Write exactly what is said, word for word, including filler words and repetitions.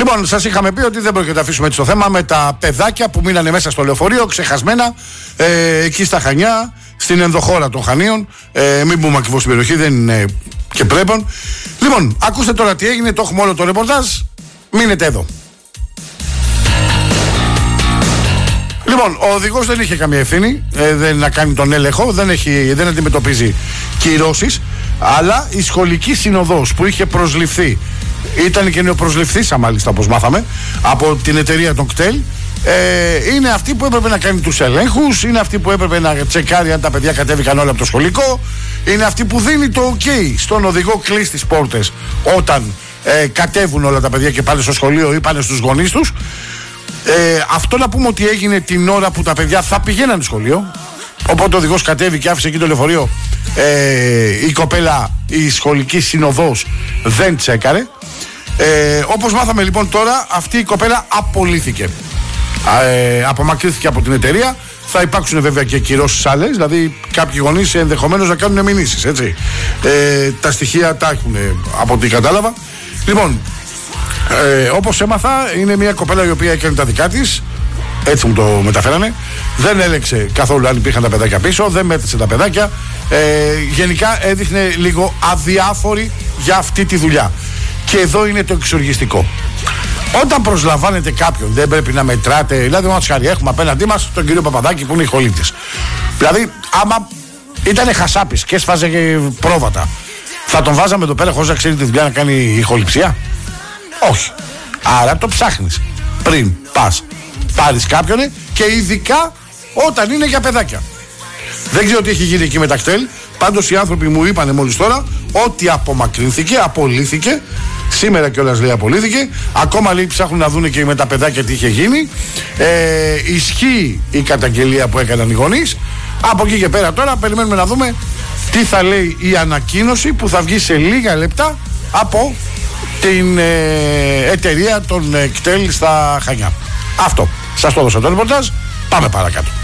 Λοιπόν, σας είχαμε πει ότι δεν πρόκειται να αφήσουμε έτσι το θέμα με τα παιδάκια που μείνανε μέσα στο λεωφορείο, ξεχασμένα, ε, εκεί στα Χανιά, στην ενδοχώρα των Χανίων. Ε, μην πούμε ακριβώς στην περιοχή, δεν είναι και πρέπον. Λοιπόν, ακούστε τώρα τι έγινε, το έχουμε όλο το ρεπορτάζ. Μείνετε εδώ. Λοιπόν, ο οδηγός δεν είχε καμία ευθύνη, ε, δεν να κάνει τον έλεγχο, δεν, έχει, δεν αντιμετωπίζει κυρώσεις, αλλά η σχολική συνοδός που είχε προσληφθεί, ήταν και νεοπροσληφθήσα μάλιστα όπως μάθαμε, από την εταιρεία των κτέλ, ε, είναι αυτή που έπρεπε να κάνει τους ελέγχους, είναι αυτή που έπρεπε να τσεκάρει αν τα παιδιά κατέβηκαν όλα από το σχολικό, είναι αυτή που δίνει το ok στον οδηγό, κλείσει τις πόρτες όταν ε, κατέβουν όλα τα παιδιά και πάνε στο σχολείο ή πάνε στους γονείς τους. Ε, αυτό να πούμε ότι έγινε την ώρα που τα παιδιά θα πηγαίναν στο σχολείο. Οπότε ο οδηγός κατέβηκε και άφησε εκεί το λεωφορείο. Ε, η κοπέλα, η σχολική συνοδός, δεν τσέκαρε. Ε, όπως μάθαμε λοιπόν τώρα, αυτή η κοπέλα απολύθηκε. Ε, απομακρύνθηκε από την εταιρεία. Θα υπάρξουν βέβαια και κυρώσεις άλλες. Δηλαδή κάποιοι γονείς ενδεχομένως να κάνουν μηνύσεις. Έτσι. Ε, τα στοιχεία τα έχουν από ό,τι κατάλαβα. Λοιπόν, Ε, όπως έμαθα, είναι μια κοπέλα η οποία έκανε τα δικά της. Έτσι μου το μεταφέρανε. Δεν έλεξε καθόλου αν υπήρχαν τα παιδάκια πίσω. Δεν μέτρησε τα παιδάκια. ε, Γενικά έδειχνε λίγο αδιάφορη για αυτή τη δουλειά. Και εδώ είναι το εξοργιστικό. Όταν προσλαμβάνετε κάποιον, δεν πρέπει να μετράτε. Δηλαδή, μας χάρη, έχουμε απέναντί μας τον κύριο Παπαδάκη που είναι ηχολήπτης. Δηλαδή, άμα ήταν χασάπης και έσφαζε πρόβατα, θα τον βάζαμε εδώ πέρα χωρίς να ξέρει τη δουλειά να κάνει ηχοληψία? Όχι. Άρα το ψάχνεις πριν πας πάρεις κάποιον, και ειδικά όταν είναι για παιδάκια. Δεν ξέρω τι έχει γίνει εκεί με τα κτέλ. Πάντως οι άνθρωποι μου είπανε μόλις τώρα ότι απομακρύνθηκε, απολύθηκε. Σήμερα κιόλας λέει απολύθηκε. Ακόμα λέει ψάχνουν να δουν και με τα παιδάκια τι είχε γίνει. ε, Ισχύει η καταγγελία που έκαναν οι γονείς. Από εκεί και πέρα τώρα περιμένουμε να δούμε τι θα λέει η ανακοίνωση που θα βγει σε λίγα λεπτά από την ε, εταιρεία των ε, κτέλ στα Χανιά. Αυτό. Σας το έδωσα το ρεπορτάζ. Πάμε παρακάτω.